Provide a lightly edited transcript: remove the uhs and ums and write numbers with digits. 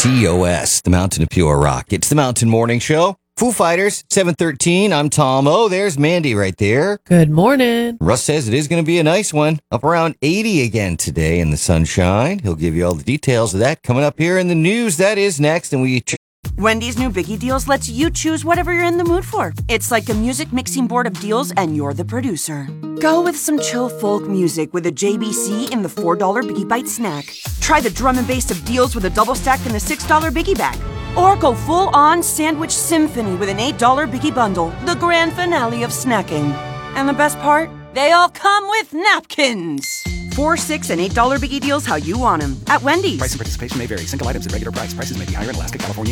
TOS, the Mountain of Pure Rock. It's the Mountain Morning Show. Foo Fighters, 7:13. I'm Tom O. There's Mandy right there. Good morning. Russ says it is going to be a nice one. Up around 80 again today in the sunshine. He'll give you all the details of that coming up here in the news. That is next. And Wendy's new Biggie Deals lets you choose whatever you're in the mood for. It's like a music mixing board of deals, and you're the producer. Go with some chill folk music with a JBC in the $4 Biggie Bite snack. Try the drum and bass of deals with a double stack in the $6 Biggie Bag. Or go full-on sandwich symphony with an $8 Biggie Bundle, the grand finale of snacking. And the best part? They all come with napkins. $4, $6, and $8 Biggie Deals how you want them. At Wendy's. Price and participation may vary. Single items at regular price. Prices may be higher in Alaska, California,